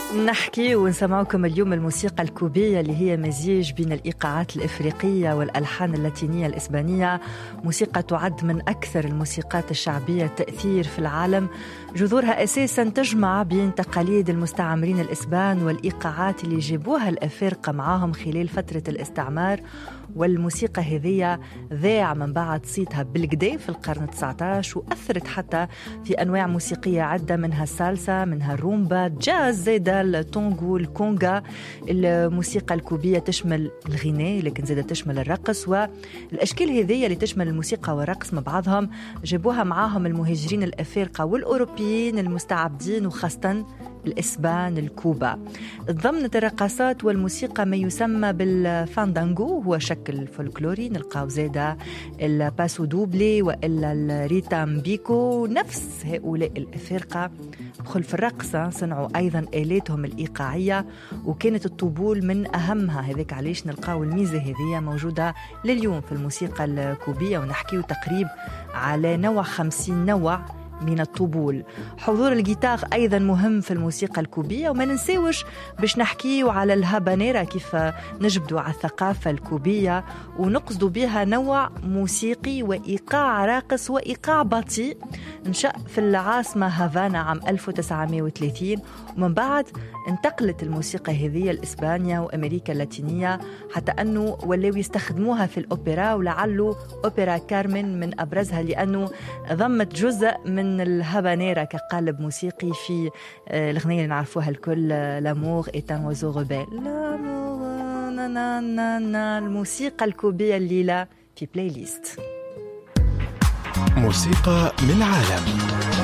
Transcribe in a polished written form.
نحكي ونسمعكم اليوم الموسيقى الكوبية اللي هي مزيج بين الإيقاعات الإفريقية والألحان اللاتينية الإسبانية. موسيقى تعد من أكثر الموسيقات الشعبية تأثير في العالم، جذورها أساساً تجمع بين تقاليد المستعمرين الإسبان والإيقاعات اللي جابوها الأفارقة معاهم خلال فترة الاستعمار. والموسيقى هذه ذاع من بعد صيتها بالكدا في القرن 19 وأثرت حتى في أنواع موسيقية عدة، منها السالسا، منها الرومبا، جاز، زيدا التونغو، الكونغا. الموسيقى الكوبية تشمل الغناء لكن زيدا تشمل الرقص، والأشكال هذه اللي تشمل الموسيقى والرقص مع بعضهم جابوها معاهم المهاجرين الأفارقة والأوروبيين المستعبدين، وخاصة الإسبان الكوبا. ضمن الرقصات والموسيقى ما يسمى بالفاندانغو، هو شكل فولكلوري نلقاو زيدا الباسو دوبلي وإلا الريتامبيكو. نفس هؤلاء الأفارقة خلف الرقص صنعوا أيضا آلاتهم الإيقاعية، وكانت الطبول من أهمها. هذاك علاش نلقاو الميزة هذه موجودة لليوم في الموسيقى الكوبية، ونحكيو تقريب على نوع 50 نوع من الطبول. حضور الجيتار أيضا مهم في الموسيقى الكوبية، وما ننساوش باش نحكيو على الهابانيرا كيف نجبدوا على الثقافة الكوبية ونقصدوا بها نوع موسيقي وإيقاع راقص وإيقاع بطيء نشأ في العاصمة هافانا عام 1930، ومن بعد انتقلت الموسيقى هذه لإسبانيا وأمريكا اللاتينية حتى أنه ولاو يستخدموها في الأوبرا، ولعله أوبرا كارمن من أبرزها لأنه ضمت جزء من الهابانيرا كقالب موسيقي في الأغنية اللي نعرفوها الكل، لامور إت ان اويزو غوبيل. الموسيقى الكوبية الليلة في بلاي ليست موسيقى من العالم.